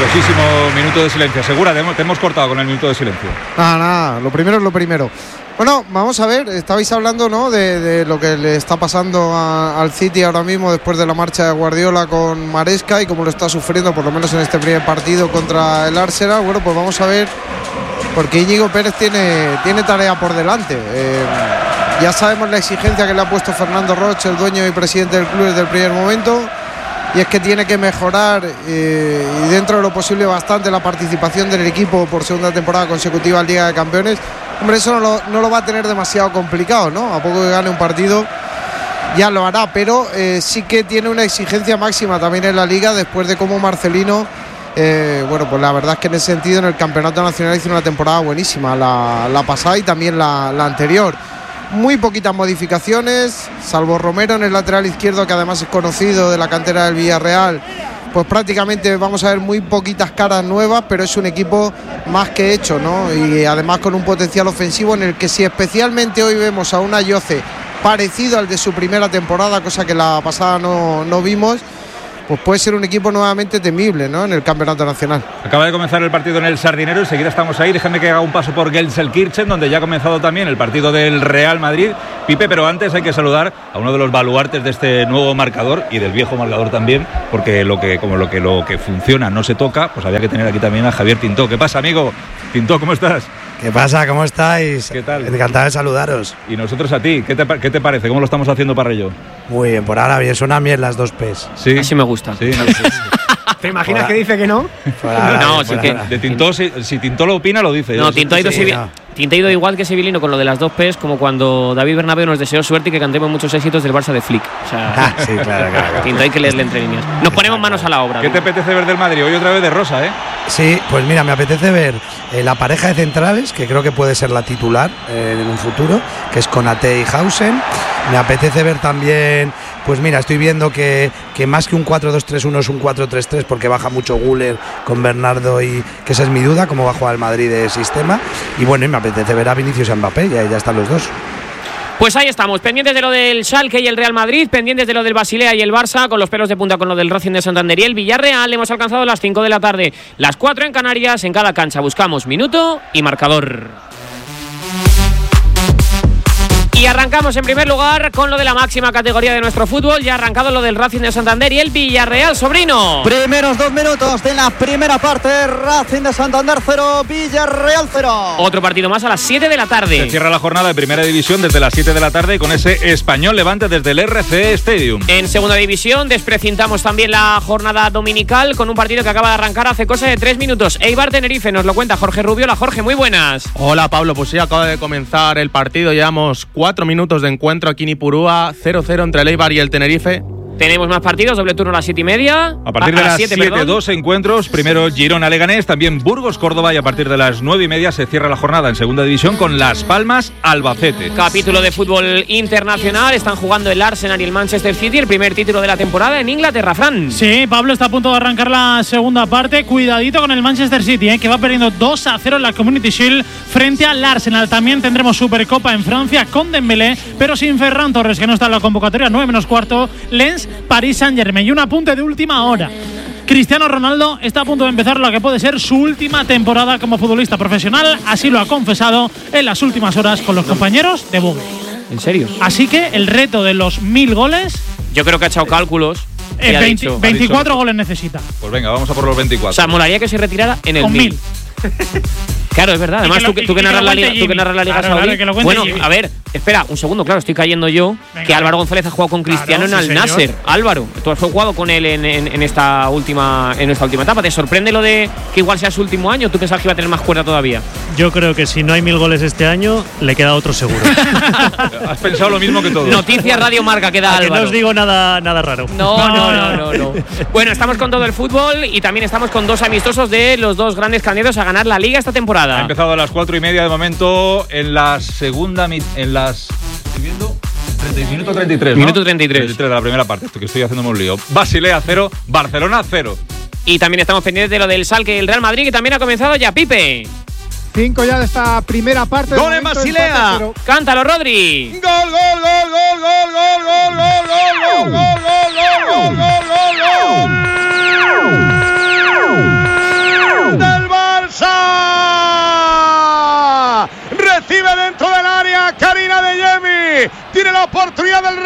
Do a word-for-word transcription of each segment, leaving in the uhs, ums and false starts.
Costosísimo minuto de silencio. Segura, te hemos, te hemos cortado con el minuto de silencio. Nada, nada, lo primero es lo primero. Bueno, vamos a ver, estabais hablando, ¿no?, de, de lo que le está pasando a, al City ahora mismo después de la marcha de Guardiola con Maresca y cómo lo está sufriendo, por lo menos en este primer partido contra el Arsenal. Bueno, pues vamos a ver, porque Íñigo Pérez tiene, tiene tarea por delante. Eh, ya sabemos la exigencia que le ha puesto Fernando Roche, el dueño y presidente del club, desde el primer momento, y es que tiene que mejorar eh, y dentro de lo posible bastante la participación del equipo por segunda temporada consecutiva en Liga de Campeones. Hombre, eso no lo, no lo va a tener demasiado complicado, ¿no? A poco que gane un partido ya lo hará, pero eh, sí que tiene una exigencia máxima también en la Liga después de cómo Marcelino, eh, bueno, pues la verdad es que en ese sentido en el Campeonato Nacional hizo una temporada buenísima, la, la pasada y también la, la anterior. Muy poquitas modificaciones, salvo Romero en el lateral izquierdo, que además es conocido de la cantera del Villarreal. Pues prácticamente vamos a ver muy poquitas caras nuevas, pero es un equipo más que hecho, ¿no? Y además con un potencial ofensivo en el que si especialmente hoy vemos a un Ayoce parecido al de su primera temporada, cosa que la pasada no, no vimos, pues puede ser un equipo nuevamente temible, ¿no?, en el Campeonato Nacional. Acaba de comenzar el partido en el Sardinero y seguida estamos ahí. Déjame que haga un paso por Gelsenkirchen, donde ya ha comenzado también el partido del Real Madrid. Pipe, pero antes hay que saludar a uno de los baluartes de este nuevo marcador y del viejo marcador también, porque lo que, como lo que, lo que funciona no se toca, pues había que tener aquí también a Javier Tintó. ¿Qué pasa, amigo? Tintó, ¿cómo estás? ¿Qué pasa? ¿Cómo estáis? ¿Qué tal? Encantado de saludaros. Y nosotros a ti. ¿Qué te, qué te parece? ¿Cómo lo estamos haciendo, Parrello? Muy bien, por ahora bien. Suena bien las dos P's. Sí. Así me gusta. Sí, no, sí, sí. ¿Te imaginas por que dice que no? Ahora, no, bien, sí que… De Tintó, si, si Tintó lo opina, lo dice. No, Tintó ha ido, sí, Sevi- no. Tintó ha ido igual que Sevilino con lo de las dos P's, como cuando David Bernabéu nos deseó suerte y que cantemos muchos éxitos del Barça de Flick. O sea, Ah, sí, claro, claro, claro. Tintó hay que leerle entre líneas. Nos ponemos manos a la obra. ¿Qué te apetece ver del Madrid? Hoy otra vez de rosa, ¿eh? Sí, pues mira, me apetece ver eh, la pareja de centrales, que creo que puede ser la titular eh, en un futuro, que es Konaté y Hausen. Me apetece ver también, pues mira, estoy viendo que, que más que un cuatro dos tres uno es un cuatro tres tres, porque baja mucho Güler con Bernardo, y que esa es mi duda, cómo va a jugar el Madrid de sistema. Y bueno, y me apetece ver a Vinicius y a Mbappé, ya, ya están los dos. Pues ahí estamos, pendientes de lo del Schalke y el Real Madrid, pendientes de lo del Basilea y el Barça, con los pelos de punta con lo del Racing de Santander y el Villarreal. Hemos alcanzado las cinco de la tarde, las cuatro en Canarias. En cada cancha buscamos minuto y marcador. Y arrancamos en primer lugar con lo de la máxima categoría de nuestro fútbol. Ya ha arrancado lo del Racing de Santander y el Villarreal, sobrino. Primeros dos minutos de la primera parte. Racing de Santander cero, Villarreal cero. Otro partido más a las siete de la tarde. Se cierra la jornada de Primera División desde las siete de la tarde con ese Español Levante desde el R C Stadium. En Segunda División desprecintamos también la jornada dominical con un partido que acaba de arrancar hace cosa de tres minutos. Eibar Tenerife, nos lo cuenta Jorge Rubiola. Jorge, muy buenas. Hola Pablo, pues sí, acaba de comenzar el partido. Llevamos cuatro minutos de encuentro aquí en Ipurúa, cero cero entre el Eibar y el Tenerife. Tenemos más partidos, doble turno a las siete y media. A partir de a las siete, dos encuentros. Primero Girona-Leganés, también Burgos-Córdoba, y a partir de las nueve y media se cierra la jornada en Segunda División con Las Palmas-Albacete. Capítulo de fútbol internacional. Están jugando el Arsenal y el Manchester City, el primer título de la temporada en Inglaterra, Fran. Sí, Pablo, está a punto de arrancar la segunda parte. Cuidadito con el Manchester City, eh, que va perdiendo dos a cero en la Community Shield frente al Arsenal. También tendremos Supercopa en Francia con Dembélé, pero sin Ferran Torres, que no está en la convocatoria. nueve menos cuarto, Lens París Saint-Germain. Y un apunte de última hora. Cristiano Ronaldo está a punto de empezar lo que puede ser su última temporada como futbolista profesional. Así lo ha confesado en las últimas horas con los compañeros de Bugue. ¿En serio? Así que el reto de los mil goles… Yo creo que ha echado cálculos. Eh, veinte, dicho, veinticuatro dicho, goles necesita. Pues venga, vamos a por los veinticuatro. O sea, molaría que se retirara en el con mil. mil. Claro, es verdad. Además, que lo, tú, que, tú, que narras la liga, tú que narras la Liga claro, Saudí. Claro, bueno, Jimmy. A ver, espera, un segundo, claro, estoy cayendo yo. Venga, que Álvaro González ha jugado con Cristiano claro, en Al Nasser. Sí, Álvaro, tú has jugado con él en, en, en, esta última, en esta última etapa. ¿Te sorprende lo de que igual sea su último año? ¿Tú pensabas que iba a tener más cuerda todavía? Yo creo que si no hay mil goles este año, le queda otro seguro. Has pensado lo mismo que todos. Noticias Radio Marca que da Álvaro. Que no os digo nada, nada raro. No, no, no, no, no. Bueno, estamos con todo el fútbol y también estamos con dos amistosos de los dos grandes candidatos a ganar la Liga esta temporada. Ha empezado a las cuatro y media de momento en la segunda, en las… ¿Estoy viendo? Minuto treinta y tres, ¿no? Minuto treinta y tres. treinta y tres de la primera parte, esto que estoy haciéndome un lío. Basilea cero, Barcelona cero. Y también estamos pendientes de lo del Schalke y el Real Madrid, que también ha comenzado ya, Pipe. Cinco ya de esta primera parte. ¡Gol en Basilea! ¡Cántalo, Rodri! ¡Gol, gol, gol, gol, gol, gol, gol, gol, gol, gol, gol, gol, gol, gol, gol, gol!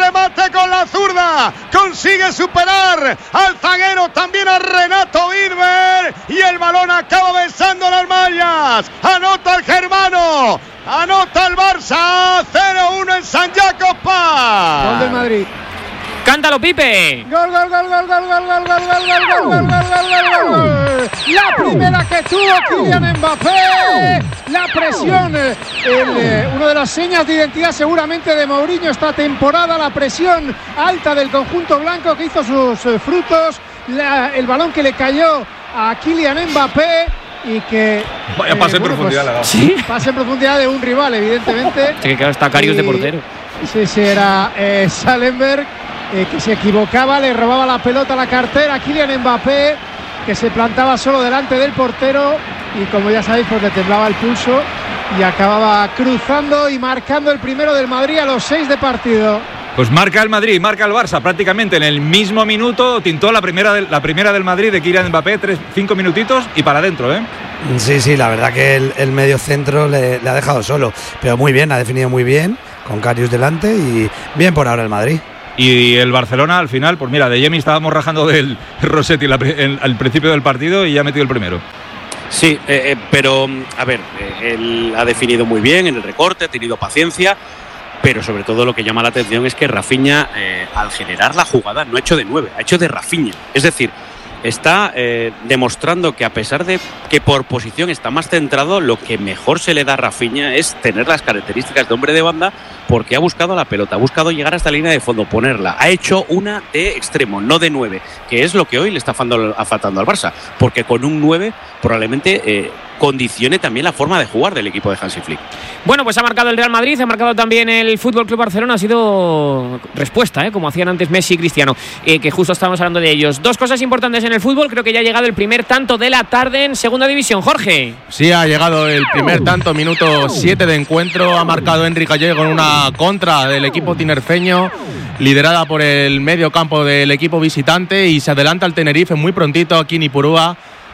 remate con la zurda, consigue superar al zaguero, también a Renato Irber, y el balón acaba besando las mallas. Anota el germano, anota el Barça, cero uno en San Jacos Park. Gol del Madrid. Cántalo, Pipe. Gol, gol, gol, gol, gol, gol, gol, gol, gol, gol, gol, gol, gol, gol. La primera que tuvo Kylian Mbappé. La presión, el, eh, uno de las señas de identidad seguramente de Mourinho esta temporada, la presión alta del conjunto blanco que hizo sus eh, frutos. La, el balón que le cayó a Kylian Mbappé y que vaya pase eh, bueno, en profundidad, pues, ¿sí? Pase en profundidad de un rival, evidentemente. Sí, que está Karius de portero. Sí, sí, era eh, Salenberg. Eh, que se equivocaba, le robaba la pelota a la cartera a Kylian Mbappé, que se plantaba solo delante del portero y, como ya sabéis, pues le temblaba el pulso y acababa cruzando y marcando el primero del Madrid a los seis de partido. Pues marca el Madrid, marca el Barça prácticamente en el mismo minuto. Tintó la primera del, la primera del Madrid de Kylian Mbappé, tres, cinco minutitos y para adentro, ¿eh? Sí, sí, la verdad que el, el medio centro le, le ha dejado solo, pero muy bien, ha definido muy bien, con Karius delante y bien por ahora el Madrid. Y el Barcelona al final, pues mira, de Yemi estábamos rajando del Rossetti al principio del partido y ya ha metido el primero. Sí, eh, eh, pero a ver, eh, él ha definido muy bien en el recorte, ha tenido paciencia, pero sobre todo lo que llama la atención es que Rafinha, eh, al generar la jugada, no ha hecho de nueve, ha hecho de Rafinha. Es decir, está eh, demostrando que a pesar de que por posición está más centrado, lo que mejor se le da a Rafinha es tener las características de hombre de banda, porque ha buscado la pelota, ha buscado llegar hasta la línea de fondo, ponerla. Ha hecho una de extremo, no de nueve, que es lo que hoy le está faltando al Barça, porque con un nueve probablemente eh, condicione también la forma de jugar del equipo de Hansi Flick. Bueno, pues ha marcado el Real Madrid, ha marcado también el Fútbol Club Barcelona, ha sido respuesta, ¿eh? Como hacían antes Messi y Cristiano, eh, que justo estábamos hablando de ellos. Dos cosas importantes en el fútbol, creo que ya ha llegado el primer tanto de la tarde en Segunda División. Jorge. Sí, ha llegado el primer tanto, minuto siete de encuentro, ha marcado Enrique Gallego con una contra del equipo tinerfeño, liderada por el medio campo del equipo visitante, y se adelanta el Tenerife muy prontito aquí en Ipurúa.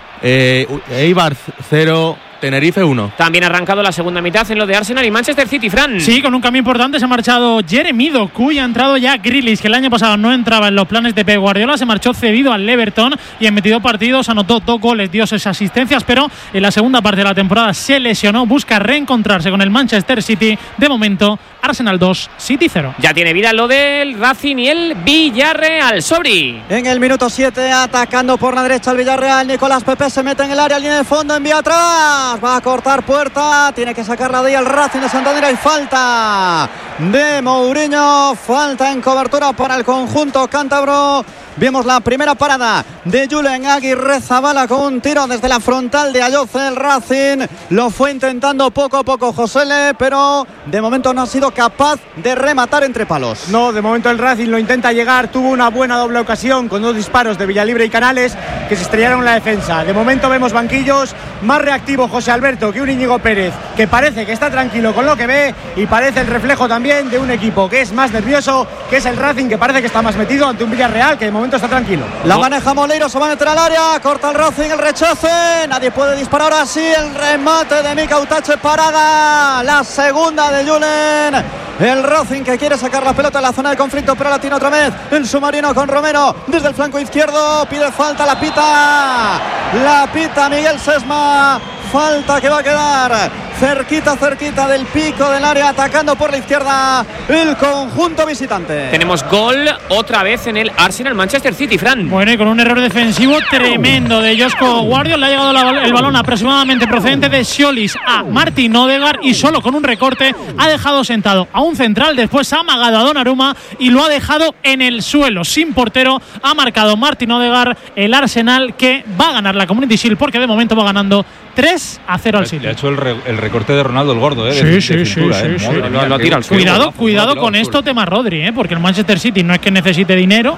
Eh, Eibar cero, Tenerife uno. También ha arrancado la segunda mitad en lo de Arsenal y Manchester City, Fran. Sí, con un cambio importante se ha marchado Jeremy Doku y ha entrado ya Grealish, que el año pasado no entraba en los planes de Pep Guardiola, se marchó cedido al Everton y en veintidós partidos anotó dos goles, dio seis asistencias, pero en la segunda parte de la temporada se lesionó, busca reencontrarse con el Manchester City. De momento, Arsenal dos, City cero. Ya tiene vida lo del Racing y el Villarreal. Sobri. En el minuto siete, atacando por la derecha el Villarreal, Nicolás Pepe se mete en el área, línea de fondo, envía atrás, va a cortar puerta, tiene que sacarla de ahí el Racing de Santander. Hay falta de Mourinho, falta en cobertura para el conjunto cántabro. Vemos la primera parada de Julen Aguirrezabala con un tiro desde la frontal de Ayoce. El Racing lo fue intentando poco a poco Josele, pero de momento no ha sido capaz de rematar entre palos. No, de momento el Racing lo intenta llegar, tuvo una buena doble ocasión con dos disparos de Villalibre y Canales que se estrellaron en la defensa. De momento vemos banquillos, más reactivo José Alberto que un Íñigo Pérez, que parece que está tranquilo con lo que ve, y parece el reflejo también de un equipo que es más nervioso, que es el Racing, que parece que está más metido ante un Villarreal que de momento está tranquilo. La maneja Moleiro, se va a meter al área, corta el Racing, el rechace, nadie puede disparar. Ahora sí, el remate de Mika Utache, parada, la segunda de Julen. El Racing que quiere sacar la pelota en la zona de conflicto, pero la tiene otra vez el submarino con Romero desde el flanco izquierdo, pide falta, la pita, la pita Miguel Sesma, falta que va a quedar cerquita, cerquita del pico del área, atacando por la izquierda el conjunto visitante. Tenemos gol otra vez en el Arsenal Manchester City, Fran. Bueno, y con un error defensivo tremendo de Josko Guardiola, le ha llegado la, el balón aproximadamente procedente de Scholis a Martin Odegaard, y solo con un recorte ha dejado sentado a un central, después ha amagado a Donnarumma y lo ha dejado en el suelo, sin portero. Ha marcado Martin Odegaard, el Arsenal, que va a ganar la Community Shield porque de momento va ganando tres a cero al City. Le ha hecho el, re, el recorte de Ronaldo el gordo, ¿eh? Sí, de, sí, de cintura, sí, ¿eh? sí, Madre sí. mía, Lo, lo tira al suelo. Cuidado, cuidado con esto, tema Rodri, ¿eh? Porque el Manchester City no es que necesite dinero,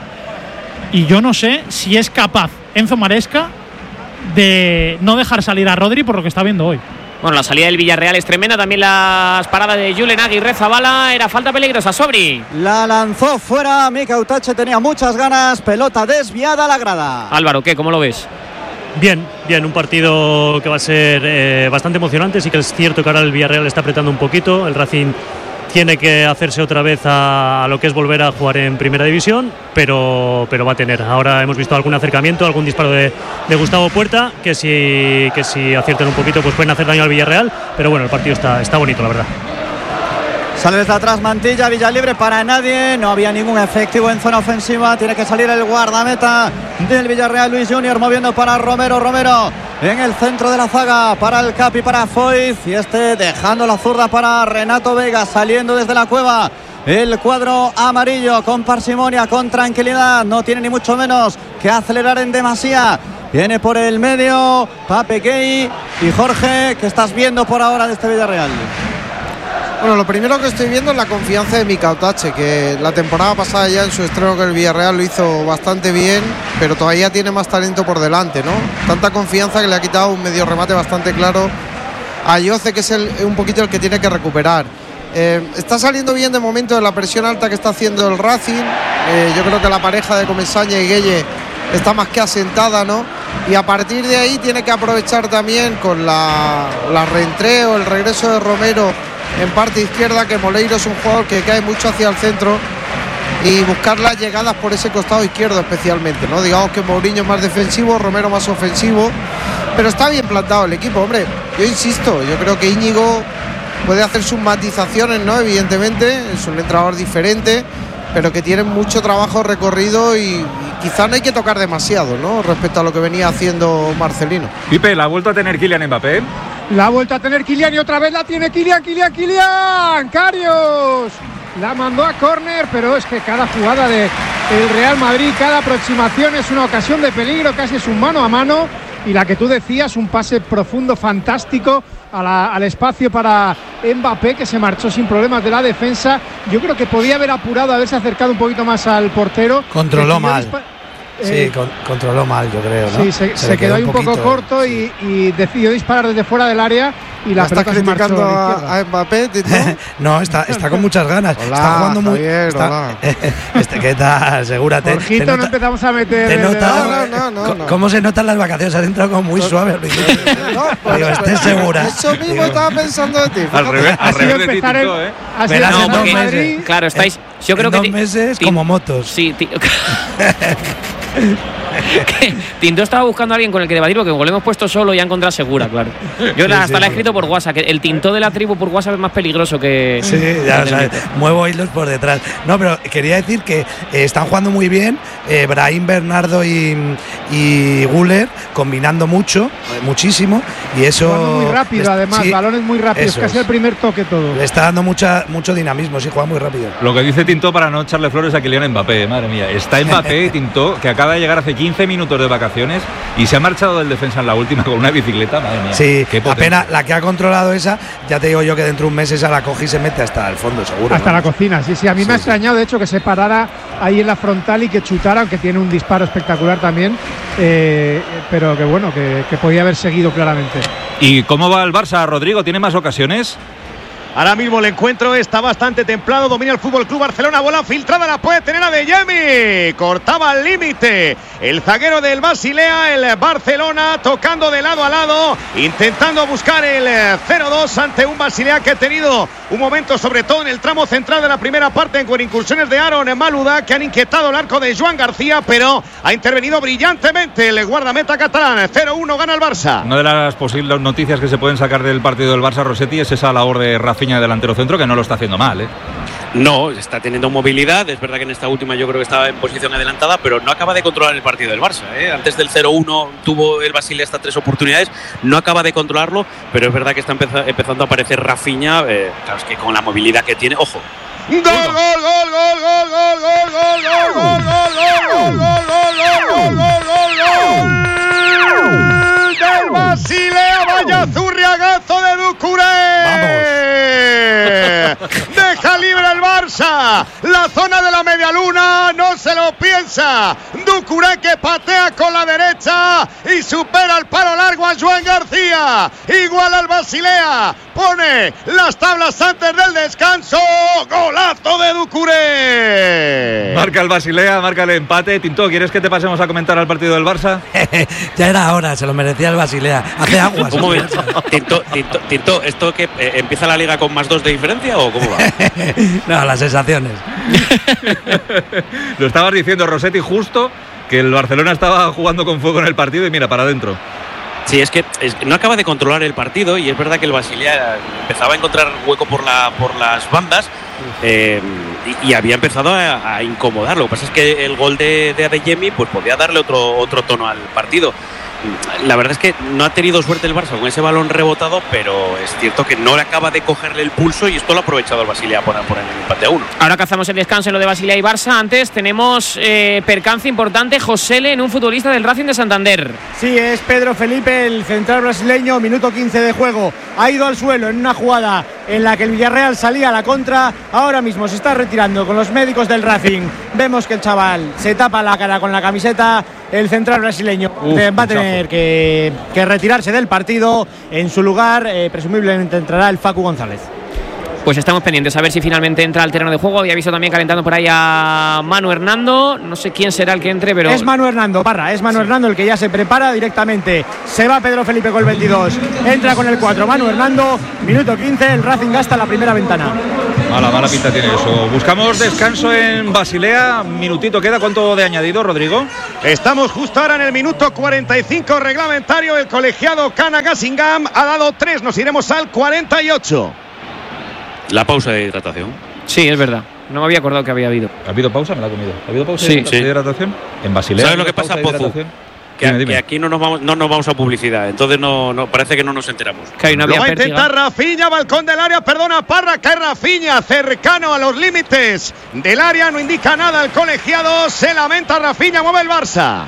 y yo no sé si es capaz Enzo Maresca de no dejar salir a Rodri por lo que está viendo hoy. Bueno, la salida del Villarreal es tremenda, también las paradas de Julen Aguirrezabala, era falta peligrosa. Sobri. La lanzó fuera, Mika Utache tenía muchas ganas, pelota desviada a la grada. Álvaro, ¿qué? ¿Cómo lo ves? Bien, bien, un partido que va a ser eh, bastante emocionante. Sí que es cierto que ahora el Villarreal está apretando un poquito, el Racing tiene que hacerse otra vez a, a lo que es volver a jugar en primera división, pero, pero va a tener. Ahora hemos visto algún acercamiento, algún disparo de, de Gustavo Puerta, que si, que si aciertan un poquito pues pueden hacer daño al Villarreal, pero bueno, el partido está, está bonito, la verdad. Sale desde atrás Mantilla, Villa libre para nadie, no había ningún efectivo en zona ofensiva, tiene que salir el guardameta del Villarreal, Luis Junior, moviendo para Romero, Romero en el centro de la zaga para el Capi, para Foiz, y este dejando la zurda para Renato Vega, saliendo desde la cueva el cuadro amarillo con parsimonia, con tranquilidad, no tiene ni mucho menos que acelerar en demasía. Viene por el medio Pape Gay y Jorge, ¿qué estás viendo por ahora de este Villarreal? Bueno, lo primero que estoy viendo es la confianza de Mika Otache, que la temporada pasada ya en su estreno con el Villarreal lo hizo bastante bien, pero todavía tiene más talento por delante, ¿no? Tanta confianza que le ha quitado un medio remate bastante claro a Yoce, que es el, un poquito el que tiene que recuperar. Eh, está saliendo bien de momento de la presión alta que está haciendo el Racing. Eh, yo creo que la pareja de Comesaña y Gueye está más que asentada, ¿no? Y a partir de ahí tiene que aprovechar también con la, la reentreo, el regreso de Romero en parte izquierda, que Moleiro es un jugador que cae mucho hacia el centro, y buscar las llegadas por ese costado izquierdo especialmente, ¿no? Digamos que Mourinho más defensivo, Romero más ofensivo, pero está bien plantado el equipo, hombre. Yo insisto, yo creo que Íñigo puede hacer sus matizaciones, ¿no? Evidentemente, es un entrenador diferente, pero que tiene mucho trabajo recorrido y, y quizá no hay que tocar demasiado, ¿no? Respecto a lo que venía haciendo Marcelino. Pipe, ¿la ha vuelto a tener Kylian Mbappé? La ha vuelto a tener Kylian y otra vez la tiene Kylian, Kylian, Kylian. Karius la mandó a córner, pero es que cada jugada del Real Madrid, cada aproximación es una ocasión de peligro, casi es un mano a mano. Y la que tú decías, un pase profundo, fantástico a la, al espacio para Mbappé, que se marchó sin problemas de la defensa. Yo creo que podía haber apurado, haberse acercado un poquito más al portero. Controló mal. Eh, sí, con, controló mal, yo creo, ¿no? Sí, se, se, se quedó, quedó ahí un poquito, poco corto y, y decidió disparar desde fuera del área y la, la pelota se marchó criticando a, a Mbappé, no, está, está con muchas ganas. Hola, está jugando muy Javier, está, hola. Este, ¿qué tal? Segúrate. Jorgito, no empezamos a meter. Te nota, no, no, no, no. ¿Cómo se notan las vacaciones? Has entrado como muy suave al principio. No, pues, digo, estés segura. Eso mismo digo, estaba pensando de ti. Al revés, al revés de ti, Tito, ¿eh? Verás no, en dos porque, meses. Claro, estáis. Yo en creo dos que. meses ti, como motos. Sí, tío. Tinto estaba buscando a alguien con el que debatir, porque como lo hemos puesto solo ya encontrado segura, claro. Yo sí, hasta sí, la he escrito por WhatsApp, que el Tinto de la tribu por WhatsApp es más peligroso que. Sí, ya lo sabes, muevo hilos por detrás. No, pero quería decir que eh, están jugando muy bien eh, Brahim, Bernardo y, y Guller, combinando mucho, eh, muchísimo, y eso. Jugando muy rápido, les, además, sí, balones muy rápidos, casi es. el primer toque todo. Le está dando mucha, mucho dinamismo, sí, juega muy rápido. Lo que dice Tinto para no echarle flores a Kylian Mbappé, madre mía. Está Mbappé, Tinto, que acaba de llegar hace quince minutos de vacaciones y se ha marchado del defensa en la última con una bicicleta, madre mía. Sí, apenas la que ha controlado esa, ya te digo yo que dentro de un mes esa la coge y se mete hasta el fondo, seguro. Hasta ¿no? la cocina, sí, sí. A mí sí, me ha extrañado, sí. de hecho, que se parara ahí en la frontal y que chutara, aunque tiene un disparo espectacular también, eh, pero que bueno, que, que podía haber seguido claramente. ¿Y cómo va el Barça, Rodrigo? ¿Tiene más ocasiones? Ahora mismo el encuentro está bastante templado, domina el Fútbol Club Barcelona, bola filtrada, la puede tener a De Jemi, cortaba al límite el zaguero del Basilea, el Barcelona tocando de lado a lado, intentando buscar el cero dos ante un Basilea que ha tenido un momento, sobre todo en el tramo central de la primera parte, con incursiones de Aaron Maluda, que han inquietado el arco de Joan García, pero ha intervenido brillantemente el guardameta catalán. Cero uno gana el Barça. Una de las posibles noticias que se pueden sacar del partido del Barça, Rossetti, es esa labor de Rafinha de delantero centro, que no lo está haciendo mal, ¿eh? No, está teniendo movilidad, es verdad que en esta última yo creo que estaba en posición adelantada, pero no acaba de controlar el partido del Barça, ¿eh? Antes del cero uno tuvo el Basilea hasta tres oportunidades, no acaba de controlarlo, pero es verdad que está empeza- empezando a aparecer Rafinha, eh, claro, es que con la movilidad que tiene, ojo. ¡Gol, gol, gol, gol, gol, gol, gol, gol, gol, gol, gol, gol, gol, gol, gol del Basilea! ¡Vaya zurriagazo de Doucouré! ¡Deja libre el Barça! Barça. La zona de la media luna no se lo piensa. Doucouré que patea con la derecha y supera el palo largo a Joan García. Igual al Basilea. Pone las tablas antes del descanso. Golazo de Doucouré. Marca el Basilea, marca el empate. Tinto, ¿quieres que te pasemos a comentar al partido del Barça? Ya era hora, se lo merecía el Basilea. Hace aguas. Un momento. Tinto, Tinto, Tinto, ¿esto que eh, empieza la liga con más dos de diferencia o cómo va? No, las sensaciones. Lo estabas diciendo, Rossetti, justo que el Barcelona estaba jugando con fuego en el partido y mira, para adentro. Sí, es que es, no acaba de controlar el partido y es verdad que el Basilea empezaba a encontrar hueco por, la, por las bandas eh, y, y había empezado a, a incomodar. Lo que pasa es que el gol de, de Adeyemi pues podía darle otro, otro tono al partido. La verdad es que no ha tenido suerte el Barça con ese balón rebotado, pero es cierto que no le acaba de cogerle el pulso y esto lo ha aprovechado el Basilea por poner el empate a uno. Ahora cazamos el descanso en lo de Basilea y Barça. Antes tenemos eh, percance importante, Josele, en un futbolista del Racing de Santander. Sí, es Pedro Felipe, el central brasileño, minuto quince de juego. Ha ido al suelo en una jugada en la que el Villarreal salía a la contra. Ahora mismo se está retirando con los médicos del Racing. Vemos que el chaval se tapa la cara con la camiseta. El central brasileño Uf, va a tener que, que retirarse del partido. En su lugar, eh, presumiblemente entrará el Facu González. Pues estamos pendientes a ver si finalmente entra al terreno de juego. Había visto también calentando por ahí a Manu Hernando. No sé quién será el que entre, pero... Es Manu Hernando, Parra, es Manu sí. Hernando el que ya se prepara directamente. Se va Pedro Felipe con el veintidós. Entra con el cuatro, Manu Hernando. Minuto quince, el Racing gasta la primera ventana. Mala, mala pinta tiene eso. Buscamos descanso en Basilea. Minutito queda. ¿Cuánto de añadido, Rodrigo? Estamos justo ahora en el minuto cuarenta y cinco reglamentario. El colegiado Kana Gassingam ha dado tres. Nos iremos al cuarenta y ocho. La pausa de hidratación. Sí, es verdad. No me había acordado que había habido. ¿Ha habido pausa? Me la he comido. ¿Ha habido pausa sí, de sí. hidratación? En Basilea. ¿Sabes lo que pasa, Pozu? Que, dime, dime. que aquí no nos vamos no nos vamos a publicidad, entonces no, no parece que no nos enteramos. Que hay una Lo va a intentar Rafinha, balcón del área, perdona, Parra, cae Rafinha, cercano a los límites del área, no indica nada el colegiado, se lamenta Rafinha, mueve el Barça.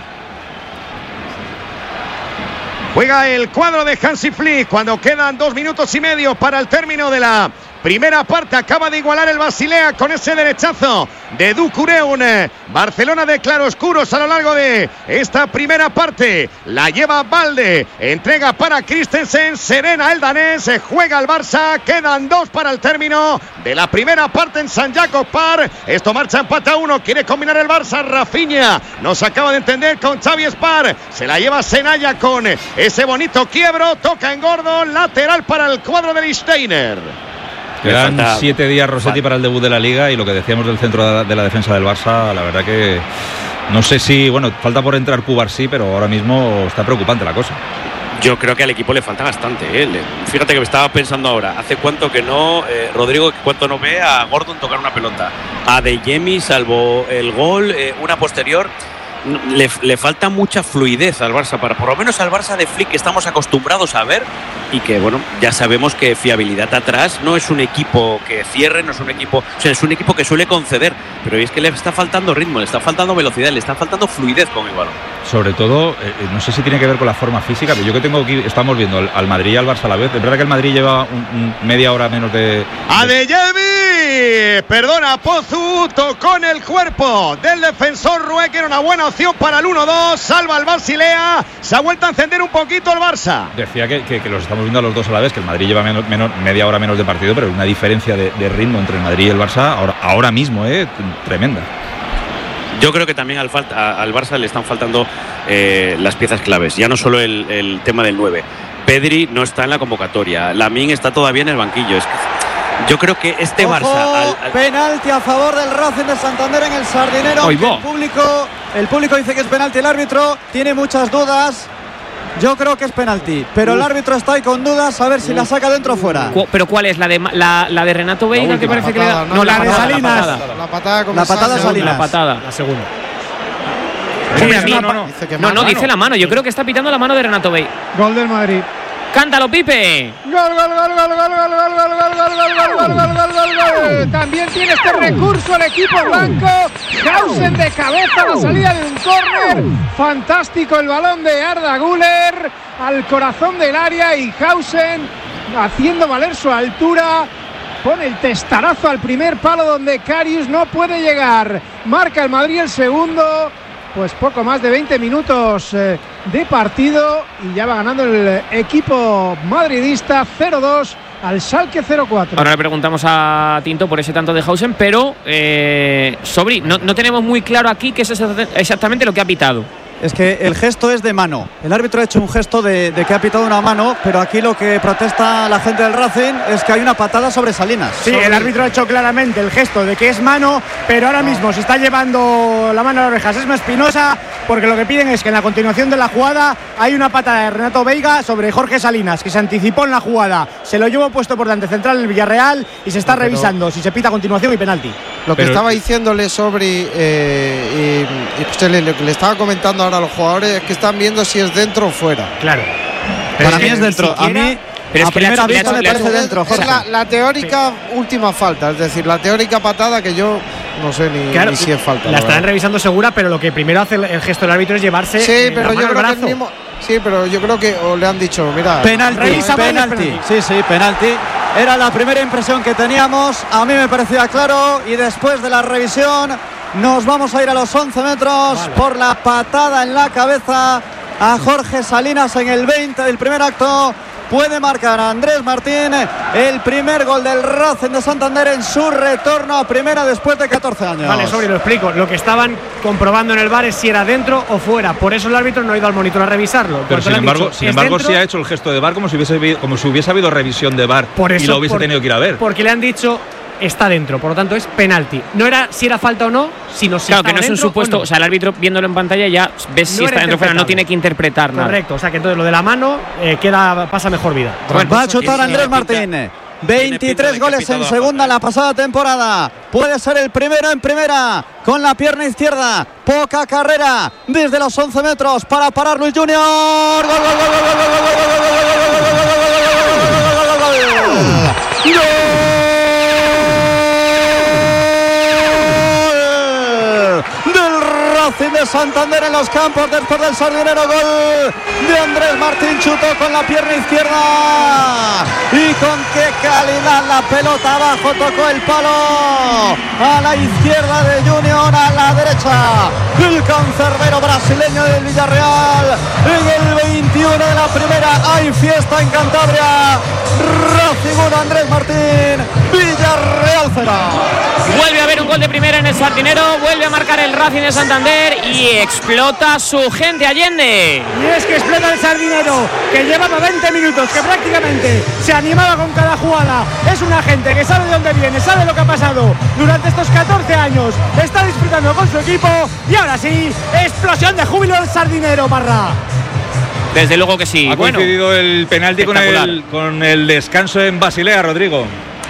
Juega el cuadro de Hansi Flick cuando quedan dos minutos y medio para el término de la primera parte. Acaba de igualar el Basilea con ese derechazo de Doucouré. Un Barcelona de claroscuros a lo largo de esta primera parte. La lleva Balde, entrega para Christensen, serena el danés, juega el Barça. Quedan dos para el término de la primera parte en San Jacob Park. Esto marcha empate a uno, quiere combinar el Barça. Rafinha nos acaba de entender con Xavi Spar, se la lleva Senaya con ese bonito quiebro, toca en gordo, lateral para el cuadro de Lichtsteiner. Quedan siete días, Rossetti, para el debut de la Liga, y lo que decíamos del centro de la defensa del Barça, la verdad que no sé si, bueno, falta por entrar Cubarsí, pero ahora mismo está preocupante la cosa. Yo creo que al equipo le falta bastante, ¿eh? Fíjate que me estaba pensando ahora, hace cuánto que no, eh, Rodrigo, cuánto no ve a Gordon tocar una pelota. A Adeyemi, salvo el gol, eh, una posterior... Le, le falta mucha fluidez al Barça, para por lo menos al Barça de Flick que estamos acostumbrados a ver, y que bueno, ya sabemos que fiabilidad atrás no es un equipo que cierre, no es un equipo, o sea, es un equipo que suele conceder, pero es que le está faltando ritmo, le está faltando velocidad, le está faltando fluidez con el balón. Sobre todo, eh, no sé si tiene que ver con la forma física, pero yo que tengo aquí, estamos viendo al, al Madrid y al Barça a la vez. Es verdad que el Madrid lleva un, un media hora menos de... Adeyemi, perdona, Pozu, tocó en el cuerpo del defensor Rue, que era una buena opción para el uno dos, salva al Basilea, se ha vuelto a encender un poquito el Barça. Decía que, que, que los estamos viendo a los dos a la vez, que el Madrid lleva menos, menos, media hora menos de partido, pero una diferencia de, de ritmo entre el Madrid y el Barça ahora, ahora mismo, eh, tremenda. Yo creo que también al, falta, al Barça le están faltando eh, las piezas claves, ya no solo el, el tema del nueve. Pedri no está en la convocatoria, Lamine está todavía en el banquillo. Es que yo creo que este Ojo, Barça... Al, al... penalti a favor del Racing de Santander en el Sardinero. El público, el público dice que es penalti, el árbitro tiene muchas dudas. Yo creo que es penalti, pero Uf. el árbitro está ahí con dudas, a ver si Uf. la saca dentro o fuera. ¿Pero cuál es? ¿La de, la, la de Renato Veiga, que parece patada, que le da? No, no la, la, de Salinas. La patada, la patada Salinas. La patada. La segunda. Hombre, a mí, no, no, no. Dice, no, no dice la mano. Yo creo que está pitando la mano de Renato Veiga. Gol del Madrid. ¡Cántalo, Pipe! ¡Gol, gol, gol, gol, gol, gol, gol, gol, gol, gol, gol, gol, gol, gol, gol, gol! También tiene este recurso el equipo blanco. Hausen de cabeza, la salida de un córner. Fantástico el balón de Arda Güler al corazón del área, y Hausen haciendo valer su altura pone el testarazo al primer palo donde Karius no puede llegar. Marca el Madrid el segundo. Pues poco más de veinte minutos eh, de partido y ya va ganando el equipo madridista cero dos al Schalke cero cuatro. Ahora le preguntamos a Tinto por ese tanto de Hausen, pero eh, Sobri, no, no tenemos muy claro aquí qué es exactamente lo que ha pitado. Es que el gesto es de mano. El árbitro ha hecho un gesto de, de que ha pitado una mano, pero aquí lo que protesta la gente del Racing es que hay una patada sobre Salinas. Sí, sobre... el árbitro ha hecho claramente el gesto de que es mano, pero ahora mismo se está llevando la mano a las orejas Esma Espinosa, porque lo que piden es que en la continuación de la jugada hay una patada de Renato Veiga sobre Jorge Salinas, que se anticipó en la jugada, se lo llevó puesto por delante central en el Villarreal y se está pero... revisando si se pita a continuación y penalti. Lo que pero... estaba diciéndole sobre eh, y, y pues le, le estaba comentando ahora a los jugadores es que están viendo si es dentro o fuera. Claro. Para mí es dentro. A mí pero a es que primera hecho, vista me parece es, dentro, Jorge. Es la, la teórica sí. última falta, es decir, la teórica patada que yo no sé ni, claro, ni si es falta. La, la estarán revisando segura, pero lo que primero hace el, el gesto del árbitro es llevarse sí, pero la mano yo creo al que el mismo, sí, pero yo creo que o le han dicho, mira, penalti, penalti. penalti. Sí, sí, penalti. Era la primera impresión que teníamos. A mí me parecía claro y después de la revisión nos vamos a ir a los once metros vale. por la patada en la cabeza a Jorge Salinas en el veinte del primer acto. Puede marcar a Andrés Martín el primer gol del Racing de Santander en su retorno a primera después de catorce años. Vale, Sobri, lo explico. Lo que estaban comprobando en el V A R es si era dentro o fuera. Por eso el árbitro no ha ido al monitor a revisarlo. Pero sin embargo, dicho, sin embargo dentro, sí ha hecho el gesto de V A R como si hubiese, como si hubiese habido revisión de V A R por eso, y lo hubiese por, tenido que ir a ver. Porque le han dicho está dentro, por lo tanto es penalti. No era si era falta o no, sino si claro, que no es un supuesto, o, no. o sea, el árbitro viéndolo en pantalla ya ves no si está dentro o fuera, no tiene que interpretar nada. Correcto, o sea que entonces lo de la mano eh, queda pasa mejor vida. Bueno, va a chutar Andrés Martín. veintitrés goles en segunda la pasada temporada. Puede ser el primero en primera con la pierna izquierda. Poca carrera desde los once metros para parar Luis Junior. ¡Gol, gol, gol, gol, gol, gol, gol, gol, gol, gol, gol! De Santander en los campos después del Sardinero. Gol de Andrés Martín, chutó con la pierna izquierda y con qué calidad la pelota abajo, tocó el palo a la izquierda de Junior, a la derecha el cancerbero brasileño del Villarreal. En el veintiuno de la primera hay fiesta en Cantabria. Racing uno, Andrés Martín, Villarreal cero. Vuelve a haber un gol de primera en el Sardinero, vuelve a marcar el Racing de Santander y explota su gente Allende. Y es que explota el Sardinero, que llevaba veinte minutos, que prácticamente se animaba con cada jugada. Es una gente que sabe de dónde viene, sabe lo que ha pasado durante estos catorce años, está disfrutando con su equipo y ahora sí, explosión de júbilo del Sardinero, Parra. Desde luego que sí. Ha bueno, coincidido el penalti con el, con el descanso en Basilea, Rodrigo.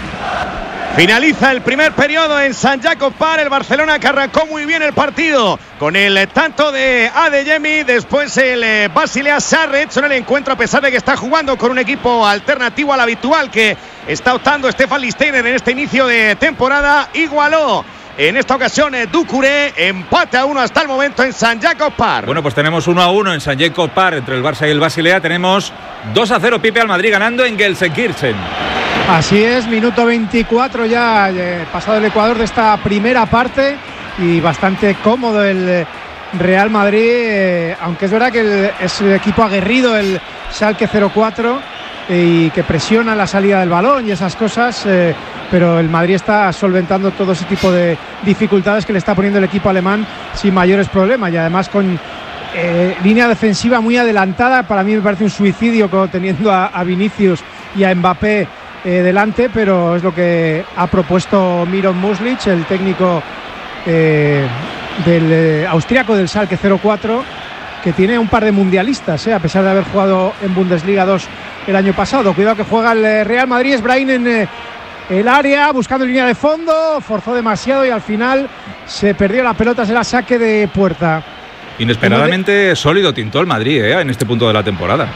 Finaliza el primer periodo en San Jacob Park. El Barcelona que arrancó muy bien el partido con el tanto de Adeyemi. Después el Basilea se ha rehecho en el encuentro a pesar de que está jugando con un equipo alternativo al habitual que está optando Stefan Listeiner en este inicio de temporada. Igualó en esta ocasión Doucouré, empate a uno hasta el momento en San Jacob Park. Bueno, pues tenemos uno a uno en San Jacob Park entre el Barça y el Basilea. Tenemos dos a cero Pipe al Madrid ganando en Gelsenkirchen. Así es, minuto veinticuatro ya eh, pasado el Ecuador de esta primera parte y bastante cómodo el Real Madrid, eh, aunque es verdad que el, es el equipo aguerrido el Schalke cero cuatro eh, y que presiona la salida del balón y esas cosas, eh, pero el Madrid está solventando todo ese tipo de dificultades que le está poniendo el equipo alemán sin mayores problemas y además con eh, línea defensiva muy adelantada. Para mí me parece un suicidio teniendo a, a Vinicius y a Mbappé Eh, delante, pero es lo que ha propuesto Miron Muslic, el técnico eh, del eh, austríaco del Schalke cero cuatro, que tiene un par de mundialistas, eh, a pesar de haber jugado en Bundesliga dos el año pasado. Cuidado que juega el Real Madrid, es Brahim en eh, el área, buscando línea de fondo, forzó demasiado y al final se perdió la pelota, será saque de puerta. Inesperadamente sólido Tinto el Madrid eh, en este punto de la temporada.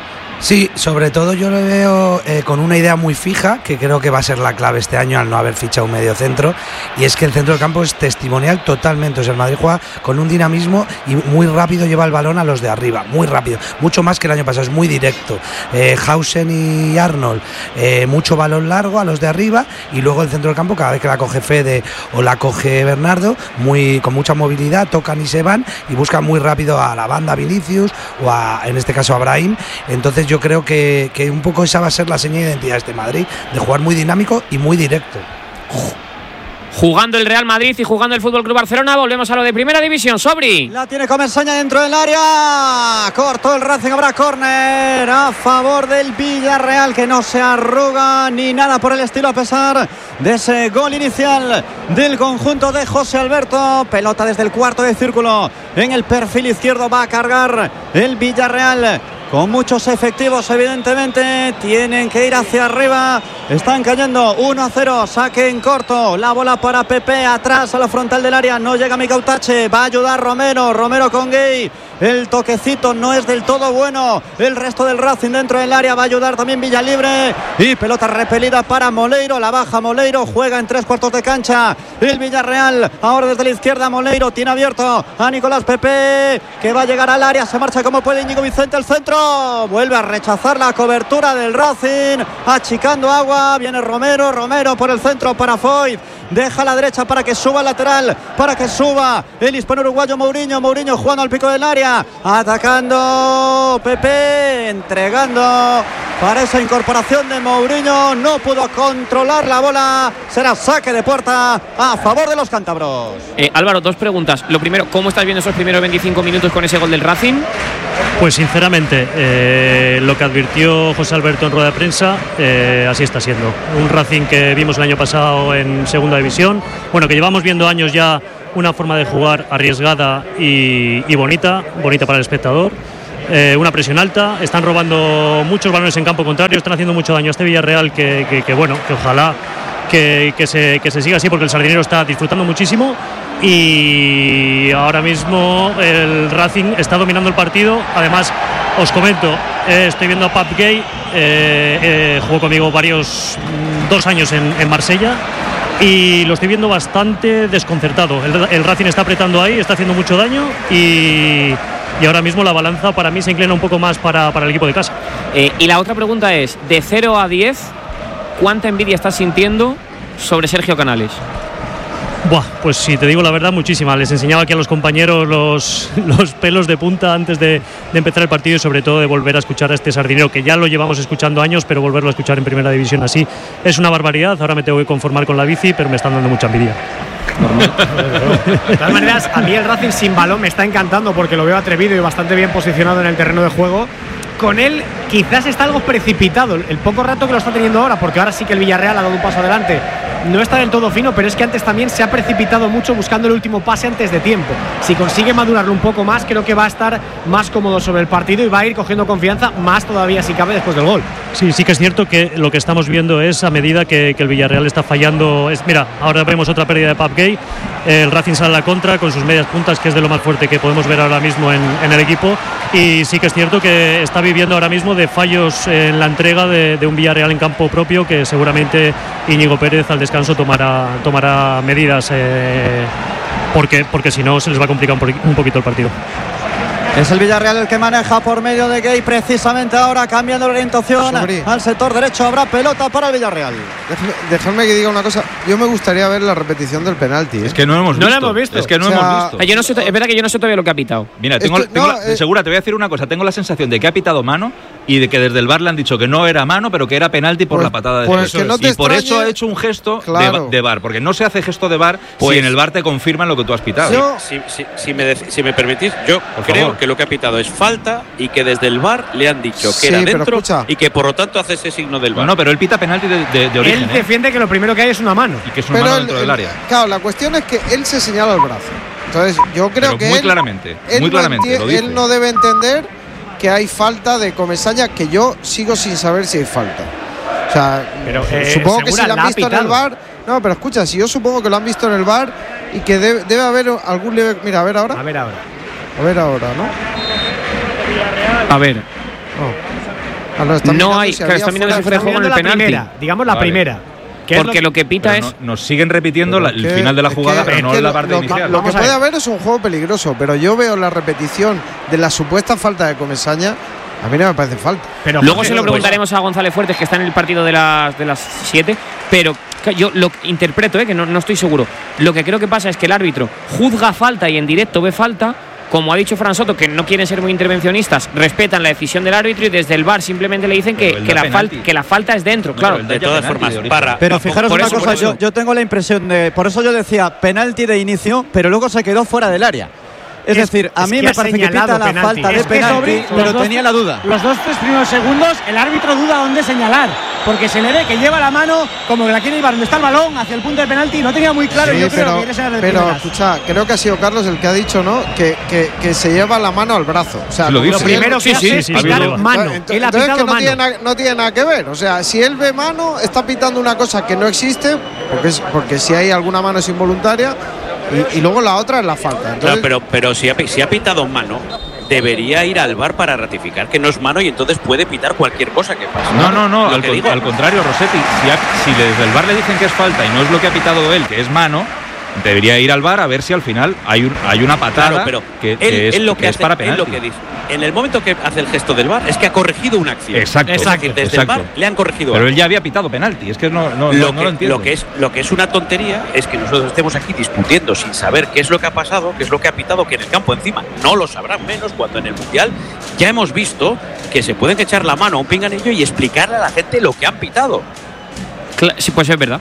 Sí, sobre todo yo le veo eh, con una idea muy fija, que creo que va a ser la clave este año al no haber fichado un medio centro, y es que el centro del campo es testimonial totalmente. O sea, el Madrid juega con un dinamismo y muy rápido lleva el balón a los de arriba, muy rápido, mucho más que el año pasado, es muy directo. Eh, Hausen y Arnold, eh, mucho balón largo a los de arriba, y luego el centro del campo, cada vez que la coge Fede o la coge Bernardo, muy con mucha movilidad, tocan y se van y buscan muy rápido a la banda Vinicius o a, en este caso a Brahim. Entonces yo creo que, que un poco esa va a ser la seña de identidad de este Madrid, de jugar muy dinámico y muy directo. Jugando el Real Madrid y jugando el Fútbol Club Barcelona, volvemos a lo de Primera División. Sobri. La tiene Comesaña dentro del área. Cortó el Racing, habrá córner a favor del Villarreal, que no se arruga ni nada por el estilo a pesar de ese gol inicial del conjunto de José Alberto. Pelota desde el cuarto de círculo en el perfil izquierdo, va a cargar el Villarreal. Con muchos efectivos, evidentemente, tienen que ir hacia arriba. Están cayendo uno a cero, saque en corto. La bola para Pepe, atrás a la frontal del área. No llega Mikautache, va a ayudar Romero. Romero con Gay. El toquecito no es del todo bueno. El resto del Racing dentro del área, va a ayudar también Villalibre. Y pelota repelida para Moleiro. La baja Moleiro, juega en tres cuartos de cancha el Villarreal. Ahora desde la izquierda Moleiro tiene abierto a Nicolás Pepe, que va a llegar al área. Se marcha como puede Íñigo Vicente, el centro. Vuelve a rechazar la cobertura del Racing, achicando agua. Viene Romero, Romero por el centro para Foyt. Deja a la derecha para que suba al lateral, para que suba el hispano uruguayo Mourinho. Mourinho jugando al pico del área, atacando Pepe, entregando para esa incorporación de Mourinho. No pudo controlar la bola. Será saque de puerta a favor de los cántabros. Eh, Álvaro, dos preguntas. Lo primero, ¿cómo estás viendo esos primeros veinticinco minutos con ese gol del Racing? Pues sinceramente, eh, lo que advirtió José Alberto en rueda de prensa, eh, así está siendo. Un Racing que vimos el año pasado en segunda división, bueno, que llevamos viendo años ya una forma de jugar arriesgada y, y bonita, bonita para el espectador. Eh, una presión alta, están robando muchos balones en campo contrario, están haciendo mucho daño a este Villarreal que, que, que bueno, que ojalá que, que, se, que se siga así, porque el Sardinero está disfrutando muchísimo. Y ahora mismo el Racing está dominando el partido. Además, os comento, eh, estoy viendo a Pap Gay, eh, eh, jugó conmigo varios, dos años en, en Marsella, y lo estoy viendo bastante desconcertado. El, el Racing está apretando ahí, está haciendo mucho daño, y, y ahora mismo la balanza para mí se inclina un poco más para, para el equipo de casa. Eh, y la otra pregunta es, de cero a diez, ¿cuánta envidia estás sintiendo sobre Sergio Canales? Buah, pues si te digo la verdad, muchísima. Les enseñaba aquí a los compañeros los, los pelos de punta antes de, de empezar el partido, y sobre todo de volver a escuchar a este Sardinero, que ya lo llevamos escuchando años, pero volverlo a escuchar en primera división así es una barbaridad. Ahora me tengo que conformar con la bici, pero me están dando mucha envidia. De todas maneras, a mí el Racing sin balón me está encantando, porque lo veo atrevido y bastante bien posicionado en el terreno de juego. Con él quizás está algo precipitado el poco rato que lo está teniendo ahora, porque ahora sí que el Villarreal ha dado un paso adelante. No está del todo fino, pero es que antes también se ha precipitado mucho buscando el último pase antes de tiempo. Si consigue madurarlo un poco más, creo que va a estar más cómodo sobre el partido y va a ir cogiendo confianza más todavía si cabe después del gol. Sí, sí que es cierto que lo que estamos viendo es a medida que, que el Villarreal está fallando. Es, mira, ahora vemos otra pérdida de Pap Gay. El Racing sale a la contra con sus medias puntas, que es de lo más fuerte que podemos ver ahora mismo en, en el equipo. Y sí que es cierto que está viviendo ahora mismo de fallos en la entrega de, de un Villarreal en campo propio, que seguramente Íñigo Pérez al descanso tomará, tomará medidas, eh, porque, porque si no se les va a complicar un, un poquito el partido. Es el Villarreal el que maneja por medio de Gay, precisamente ahora cambiando la orientación Sobri. al sector derecho. Habrá pelota para el Villarreal. Déjame, dejadme que diga una cosa. Yo me gustaría ver la repetición del penalti, ¿eh? Es que no hemos visto. No lo hemos visto. Es que no o sea, hemos visto. Yo no sé, es verdad que yo no sé todavía lo que ha pitado. Mira, tengo, Esto, tengo no, la, eh, segura, te voy a decir una cosa. Tengo la sensación de que ha pitado mano y de que desde el V A R le han dicho que no era mano, pero que era penalti por pues, la patada de pues que no te Y por extrañe, eso ha hecho un gesto claro. de, de V A R, porque no se hace gesto de V A R Pues, si en el V A R te confirman lo que tú has pitado. Yo- Si, si- si me, dec- si me permitís, yo Por creo favor. que lo que ha pitado es falta y que desde el V A R le han dicho que Sí, era pero dentro escucha. y que por lo tanto hace ese signo del V A R. No, no, pero él pita penalti de, de, de origen, Él ¿eh? defiende que lo primero que hay es una mano. Y que es una Pero mano el- dentro del el- área. Claro, la cuestión es que él se señala el brazo. Entonces, yo creo Pero que muy él, claramente, él muy no claramente entie- lo dice. él no debe entender que hay falta de Comesaña, que yo sigo sin saber si hay falta. O sea, Pero, eh, supongo que si Segura, la la han ha visto en el pitado. V A R. No, pero escucha, si yo supongo que lo han visto en el V A R y que debe, debe haber algún leve. Mira, a ver ahora. A ver ahora. A ver ahora, ¿no? A ver. No. Ah, no, están no mirando hay, si claro, había están mirando si fuera fuera de de juego en el la penalti. primera, digamos la Vale. primera. Que Porque es lo que pita Pero es. no- nos siguen repitiendo la- el que- final de la es jugada, que- pero es no que la lo- parte lo, inicial. Lo que Vamos a puede ver. haber es un juego peligroso, pero yo veo la repetición de la supuesta falta de Comesaña. A mí no me parece falta. Pero Luego Jorge, se lo pues, preguntaremos a González Fuertes, que está en el partido de las de las siete, pero yo lo interpreto, eh, que no, no estoy seguro. Lo que creo que pasa es que el árbitro juzga falta y en directo ve falta. Como ha dicho Fran Soto, que no quieren ser muy intervencionistas, respetan la decisión del árbitro y desde el V A R simplemente le dicen que, Pero él que da la, fal- penalti. que la falta es dentro, No, claro. pero él da De ya todas penalti formas, de origen. Parra. Pero fijaros por una eso, por cosa, eso. yo, yo tengo la impresión de. Por eso yo decía penalti de inicio, pero luego se quedó fuera del área. Es, Es- decir, a es mí que me ha parece que señalado pita la penalti. falta de Es que penalti, Sobri, los pero dos- tenía la duda. Los dos, tres primeros segundos, el árbitro duda dónde señalar, porque se le ve que lleva la mano como que la quiere llevar donde está el balón, hacia el punto de penalti, y no tenía muy claro. Sí, yo creo pero, que quiere ser de pero primeras. escucha, creo que ha sido Carlos el que ha dicho, ¿no? Que, que, que se lleva la mano al brazo. O sea, Sí, lo como dice. si Lo él- primero que Sí, hace sí, es sí, pitar sí, sí. mano. Ent- Él ha entonces pitado que no mano. tiene, na- no tiene nada que ver. O sea, si él ve mano, está pitando una cosa que no existe, porque, es, porque si hay alguna mano es involuntaria, y, y luego la otra es la falta. Claro, Entonces, pero, pero si, ha, pi- si ha pitado mano, debería ir al V A R para ratificar que no es mano y entonces puede pitar cualquier cosa que pase. No, no, no, Lo al, que con- digo. al contrario, Rossetti, si, ha- si desde el V A R le dicen que es falta y no es lo que ha pitado él, que es mano, debería ir al V A R a ver si al final hay, un, hay una patada Claro, pero que, él, que es, él lo que, que es hace, para él penalti. lo que dice. En el momento que hace el gesto del V A R es que ha corregido una acción. Exacto, Es decir, desde exacto. el V A R le han corregido Pero algo. él ya había pitado penalti, es que no, no, lo, no, que, no lo entiendo. lo que es lo que es una tontería es que nosotros estemos aquí discutiendo sin saber qué es lo que ha pasado, qué es lo que ha pitado, que en el campo encima no lo sabrán menos cuando en el Mundial ya hemos visto que se pueden echar la mano a un pinganillo y explicarle a la gente lo que han pitado. Cla- sí, pues es verdad.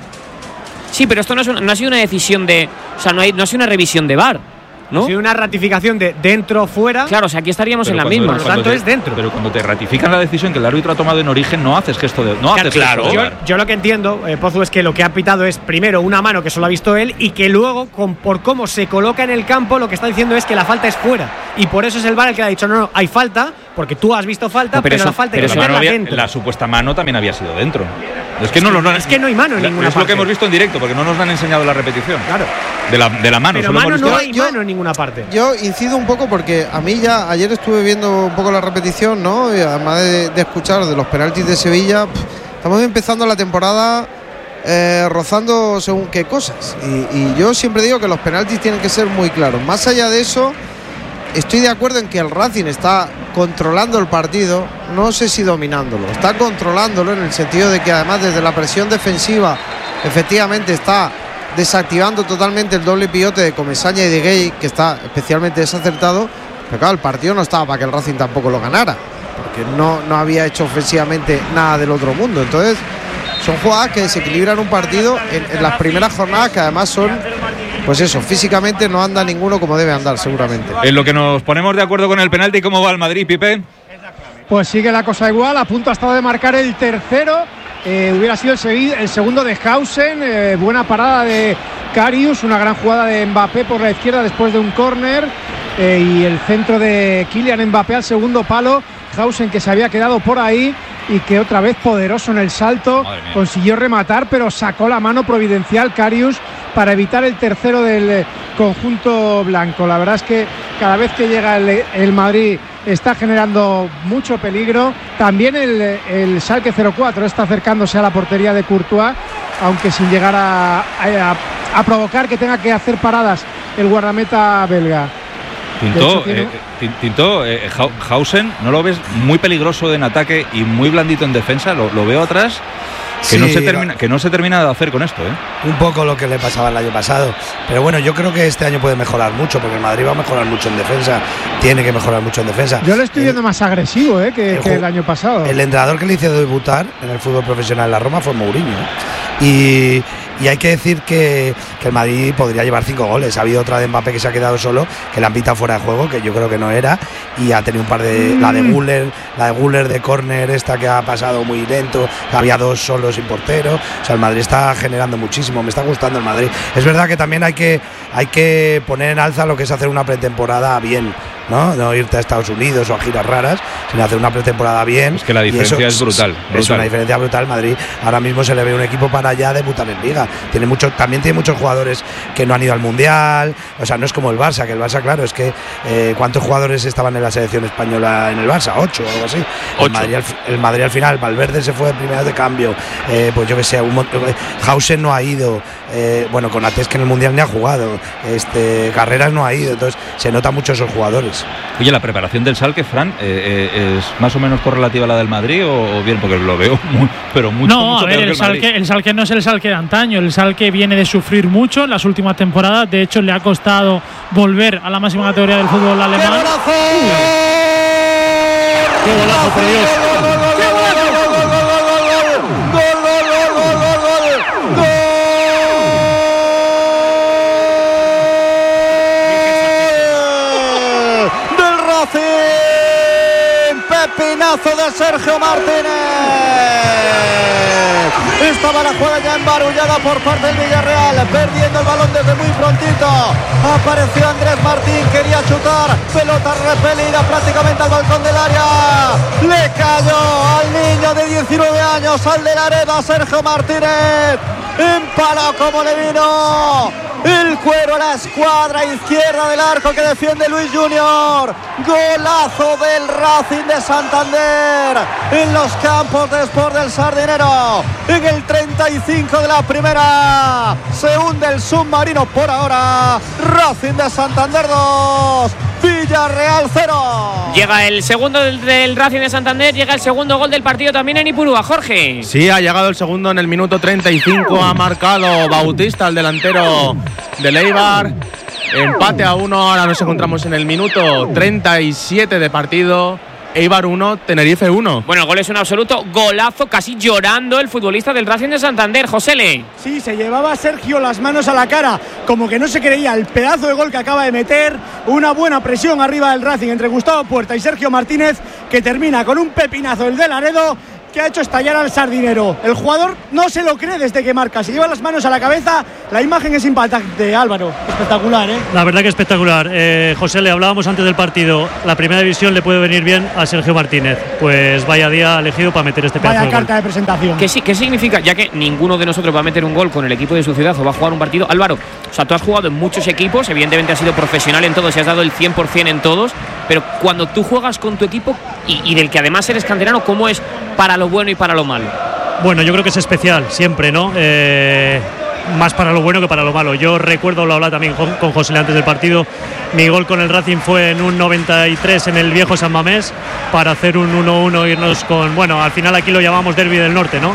Sí, pero esto no, es una- no ha sido una decisión de. O sea, no, hay, no ha sido una revisión de V A R, ¿no? Si una ratificación de dentro fuera. Claro, o sea, aquí estaríamos Pero en la cuando- misma. Por lo cuando tanto, te- es dentro. Pero cuando te ratifican la decisión que el árbitro ha tomado en origen, no haces gesto de. No haces Claro, gesto de Yo, V A R. yo lo que entiendo, eh, Pozu, es que lo que ha pitado es primero una mano que solo ha visto él y que luego, con, por cómo se coloca en el campo, lo que está diciendo es que la falta es fuera. Y por eso es el V A R el que ha dicho, no, no, hay falta, porque tú has visto falta, No, pero pero, eso- la falta pero hay que La, mano meterla había- dentro. la supuesta mano también había sido dentro. Es que, no, nos lo han- es que no hay mano en la- ninguna Es lo que parte. hemos visto en directo, porque no nos han enseñado la repetición. Claro. De la, de la mano. Pero solo mano hemos no visto- hay yo- mano en ninguna parte. yo incido un poco porque a mí ya ayer estuve viendo un poco la repetición, ¿no? Y además de, de escuchar de los penaltis de Sevilla, pf, estamos empezando la temporada eh, rozando según qué cosas. Y, y yo siempre digo que los penaltis tienen que ser muy claros. Más allá de eso, estoy de acuerdo en que el Racing está controlando el partido, no sé si dominándolo, está controlándolo en el sentido de que además desde la presión defensiva efectivamente está desactivando totalmente el doble pivote de Comesaña y de Gay, que está especialmente desacertado, pero claro, el partido no estaba para que el Racing tampoco lo ganara, porque no, no había hecho ofensivamente nada del otro mundo. Entonces son jugadas que desequilibran un partido en, en las primeras jornadas, que además son, pues eso, físicamente no anda ninguno como debe andar seguramente. En lo que nos ponemos de acuerdo con el penalti, ¿cómo va el Madrid, Pipe? Pues sigue la cosa igual, a punto ha estado de marcar el tercero. Eh, hubiera sido el, segui- el segundo de Hausen, eh, buena parada de Karius, una gran jugada de Mbappé por la izquierda después de un córner, eh, y el centro de Kylian Mbappé al segundo palo. Hausen, que se había quedado por ahí y que otra vez poderoso en el salto, Madre mía. consiguió rematar, pero sacó la mano providencial Karius para evitar el tercero del eh, conjunto blanco. La verdad es que cada vez que llega el, el Madrid está generando mucho peligro. También el, el Schalke cero cuatro está acercándose a la portería de Courtois, aunque sin llegar a, a, a provocar que tenga que hacer paradas el guardameta belga. De Tinto, hecho, tiene- eh, Tin- Tinto eh, Hau- Hausen, ¿no lo ves muy peligroso en ataque y muy blandito en defensa? Lo, lo veo atrás. Que, Sí, no se termina, que no se termina de hacer con esto, ¿eh? Un poco lo que le pasaba el año pasado. Pero bueno, yo creo que este año puede mejorar mucho, porque el Madrid va a mejorar mucho en defensa. Tiene que mejorar mucho en defensa. Yo lo estoy El- viendo más agresivo eh, que, el que ju- el año pasado. El entrenador que le hizo debutar en el fútbol profesional en la Roma fue Mourinho. ¿eh? Y, y hay que decir que, que el Madrid podría llevar cinco goles. Ha habido otra de Mbappé que se ha quedado solo, que la han pitado fuera de juego, que yo creo que no era. Y ha tenido un par de. La de Guller, la de Guller de córner, esta que ha pasado muy lento. Había dos solos sin portero. O sea, el Madrid está generando muchísimo. Me está gustando el Madrid. Es verdad que también hay que, hay que poner en alza lo que es hacer una pretemporada bien. ¿no? No irte a Estados Unidos o a giras raras, sino hacer una pretemporada bien. Es que la diferencia es brutal, Es brutal. una diferencia brutal. Madrid ahora mismo se le ve un equipo para ya debutar en Liga. Tiene mucho, también tiene muchos jugadores que no han ido al Mundial. O sea, no es como el Barça, que el Barça, claro, es que eh, ¿cuántos jugadores estaban en la selección española en el Barça? Ocho o algo así. El Madrid, al, el Madrid al final, Valverde se fue de primero de cambio. Eh, pues yo que sé, un, Hausen no ha ido. Eh, bueno, con Ates que en el Mundial ni ha jugado. Este, Carreras no ha ido. Entonces se nota mucho esos jugadores. Oye, la preparación del Schalke, Fran, eh, eh, ¿es más o menos correlativa a la del Madrid o, o bien? Porque lo veo muy, pero mucho, no, mucho a ver, peor el que el Madrid. Schalke, el Schalke no es el Schalke de antaño. El Schalke viene de sufrir mucho en las últimas temporadas. De hecho, le ha costado volver a la máxima categoría del fútbol alemán. ¡Qué golazo! ¡Qué golazo, por Dios! Pepinazo de Sergio Martínez. Estaba la jugada ya embarullada por parte del Villarreal, perdiendo el balón desde muy prontito. Apareció Andrés Martín, quería chutar, pelota repelida prácticamente al balcón del área. Le cayó al niño de diecinueve años, al de la Arena, Sergio Martínez. Empaló como le vino el cuero a la escuadra izquierda del arco que defiende Luis Junior. Golazo del Racing de Santander en los campos de Sport del Sardinero. En el treinta y cinco de la primera se hunde el submarino por ahora. Racing de Santander dos, Villarreal cero. Llega el segundo del, del Racing de Santander, llega el segundo gol del partido también en Ipurúa, Jorge. Sí, ha llegado el segundo en el minuto treinta y cinco, ha marcado Bautista, el delantero del Eibar. Empate a uno, ahora nos encontramos en el minuto treinta y siete de partido. Eibar uno, Tenerife uno. Bueno, el gol es un absoluto golazo, casi llorando el futbolista del Racing de Santander, Josele. Sí, se llevaba Sergio las manos a la cara, como que no se creía el pedazo de gol que acaba de meter. Una buena presión arriba del Racing entre Gustavo Puerta y Sergio Martínez, que termina con un pepinazo el de Laredo, que ha hecho estallar al Sardinero. El jugador no se lo cree desde que marca, se lleva las manos a la cabeza. La imagen es impactante, Álvaro. Espectacular, ¿eh? La verdad que espectacular. Eh, José, le hablábamos antes del partido. La primera división le puede venir bien a Sergio Martínez. Pues vaya día elegido para meter este pedazo Vaya de carta gol. de presentación. ¿Qué, sí, ¿Qué significa? Ya que ninguno de nosotros va a meter un gol con el equipo de su ciudad o va a jugar un partido. Álvaro, o sea, tú has jugado en muchos equipos, evidentemente has sido profesional en todos y has dado el cien por ciento en todos, pero cuando tú juegas con tu equipo y, y del que además eres canterano, ¿cómo es para lo bueno y para lo malo? Bueno, yo creo que es especial siempre, ¿no? Eh, más para lo bueno que para lo malo. Yo recuerdo, lo hablaba también con, con José antes del partido, mi gol con el Racing fue en un noventa y tres en el viejo San Mamés para hacer un uno uno, irnos con, bueno, al final aquí lo llamamos Derbi del Norte, ¿no?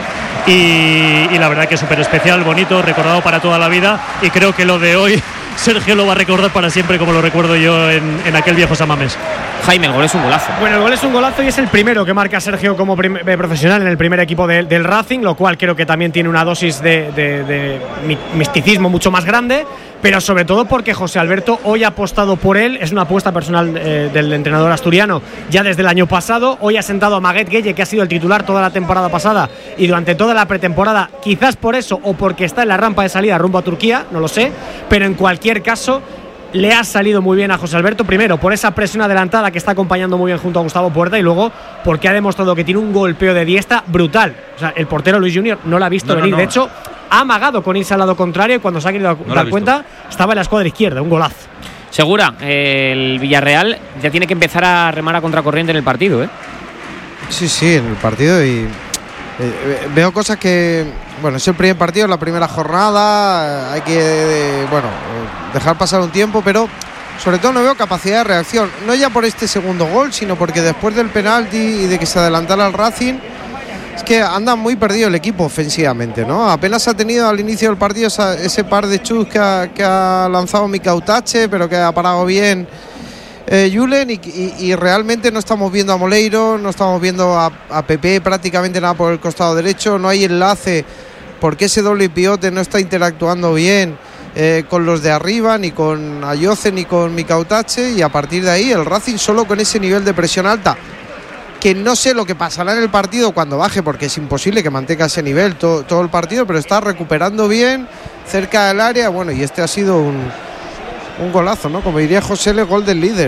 Y, y la verdad que es súper especial, bonito, recordado para toda la vida, y creo que lo de hoy Sergio lo va a recordar para siempre como lo recuerdo yo en, en aquel viejo San Mamés. Jaime, el gol es un golazo. Bueno, el gol es un golazo y es el primero que marca Sergio como prim- eh, profesional en el primer equipo de, del Racing, lo cual creo que también tiene una dosis de, de, de mi- misticismo mucho más grande, pero sobre todo porque José Alberto hoy ha apostado por él. Es una apuesta personal eh, del entrenador asturiano ya desde el año pasado. Hoy ha sentado a Maguet Gueye, que ha sido el titular toda la temporada pasada y durante toda la pretemporada, quizás por eso o porque está en la rampa de salida rumbo a Turquía, no lo sé, pero en cualquier caso le ha salido muy bien a José Alberto, primero por esa presión adelantada que está acompañando muy bien junto a Gustavo Puerta, y luego porque ha demostrado que tiene un golpeo de diestra brutal. O sea, el portero Luis Junior no la ha visto No, no, venir, no. de hecho ha amagado con irse al lado contrario, y cuando se ha querido No la ha dar visto. cuenta estaba en la escuadra izquierda, un golazo. Segura, eh, el Villarreal ya tiene que empezar a remar a contracorriente en el partido, ¿eh? Sí, sí, en el partido, y eh, veo cosas que, bueno, es el primer partido, la primera jornada, hay que, eh, bueno, eh, dejar pasar un tiempo, pero sobre todo no veo capacidad de reacción, no ya por este segundo gol, sino porque después del penalti y de que se adelantara el Racing, es que anda muy perdido el equipo ofensivamente, ¿no? Apenas ha tenido al inicio del partido esa, ese par de chus que ha, que ha lanzado Mikautache, pero que ha parado bien eh, Julen, y, y, y realmente no estamos viendo a Moleiro, no estamos viendo a, a Pepe prácticamente nada por el costado derecho, no hay enlace porque ese doble pivote no está interactuando bien eh, con los de arriba, ni con Ayoce ni con Mikautache, y a partir de ahí el Racing solo con ese nivel de presión alta, que no sé lo que pasará en el partido cuando baje, porque es imposible que mantenga ese nivel todo, todo el partido, pero está recuperando bien cerca del área. Bueno, y este ha sido un, un golazo, ¿no? Como diría José, el gol del líder.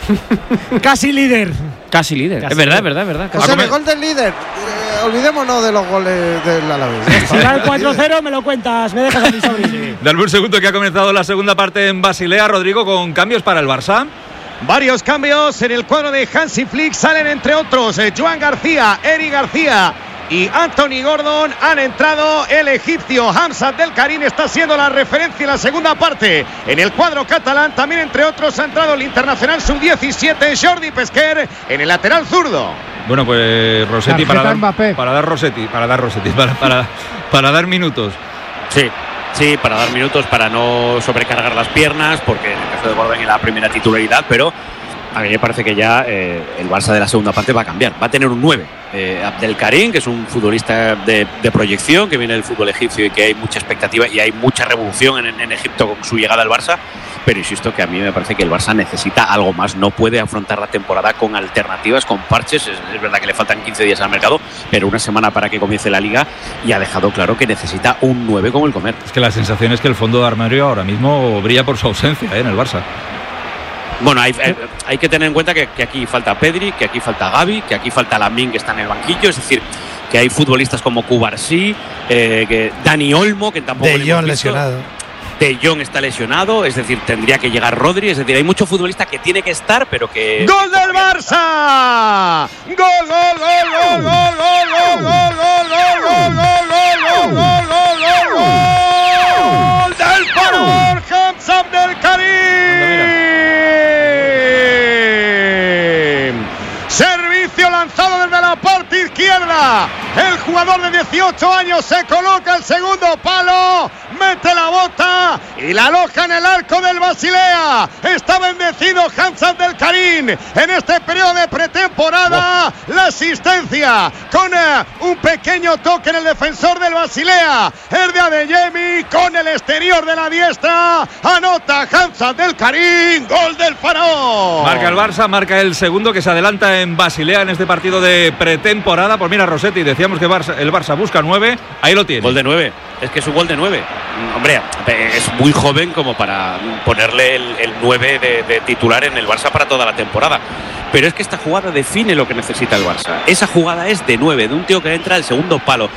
Casi líder. Casi líder. Casi es verdad, líder. es verdad, es verdad. José, el gol del líder. Eh, olvidémonos de los goles del Alavés. Ya está. Si da el cuatro cero, me lo cuentas, me dejas a mi sobrino. Dame un segundo que ha comenzado la segunda parte en Basilea, Rodrigo, con cambios para el Barça. Varios cambios en el cuadro de Hansi Flick. Salen entre otros eh, Joan García, Eric García y Anthony Gordon. Han entrado el egipcio Hamza Abdel Karim. Está siendo la referencia en la segunda parte en el cuadro catalán. También entre otros ha entrado el internacional sub diecisiete Jordi Pesquer en el lateral zurdo. Bueno, pues Rossetti para dar, para dar Rossetti, para dar Rossetti, para, para, para dar minutos. Sí. Sí, para dar minutos, para no sobrecargar las piernas, porque en el caso de Gordon en la primera titularidad, pero a mí me parece que ya eh, el Barça de la segunda parte va a cambiar. Va a tener un nueve. Eh, Abdel Karim, que es un futbolista de, de proyección, que viene del fútbol egipcio y que hay mucha expectativa y hay mucha revolución en, en Egipto con su llegada al Barça. Pero insisto que a mí me parece que el Barça necesita algo más. No puede afrontar la temporada con alternativas, con parches. Es, es verdad que le faltan quince días al mercado, pero una semana para que comience la Liga, y ha dejado claro que necesita un nueve como el Comer. Es que la sensación es que el fondo de armario ahora mismo brilla por su ausencia ¿eh? en el Barça. Bueno, hay, hay, hay que tener en cuenta que, que aquí falta Pedri, que aquí falta Gavi, que aquí falta Lamine, que está en el banquillo. Es decir, que hay futbolistas como Cubarsí, eh, que Dani Olmo, que tampoco De Jong lesionado. De Jong está lesionado, es decir, tendría que llegar Rodri. Es decir, hay mucho futbolista que tiene que estar, pero que... ¡Gol del Barça! ¡Gol, gol, gol, gol, gol, gol, gol, gol, gol, gol, gol, gol, gol, gol, gol del Faro! Hamza Abdel Karim. Servicio lanzado desde la parte izquierda. El jugador de dieciocho años se coloca el segundo palo, mete la bota y la aloja en el arco del Basilea. Está bendecido Hamza Abdel Karim en este periodo de pretemporada. Oh. La asistencia con eh, un pequeño toque en el defensor del Basilea, el de Adeyemi, con el exterior de la diestra. Anota Hamza Abdel Karim, gol del Faraón. Marca el Barça, marca el segundo, que se adelanta en Basilea en este partido de pretemporada. Pues mira, Rossetti, decíamos que Barça, el Barça busca nueve, ahí lo tiene. Gol de nueve, es que es un gol de nueve. Hombre, es muy joven como para ponerle el, el nueve de, de titular en el Barça para toda la temporada. Pero es que esta jugada define lo que necesita el Barça. Esa jugada es de nueve, de un tío que entra al segundo palo.